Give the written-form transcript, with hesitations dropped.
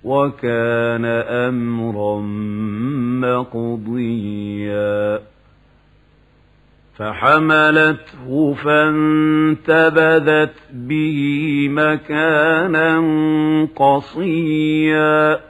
وكان أمرا مقضيا فحملته فانتبذت به مكانا قصيا